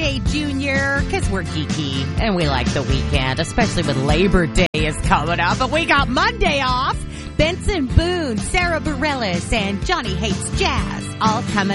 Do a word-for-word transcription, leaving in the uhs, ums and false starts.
Friday, Junior, because we're geeky and we like the weekend, especially when Labor Day is coming up. But we got Monday off. Benson Boone, Sarah Bareilles, and Johnny Hates Jazz all coming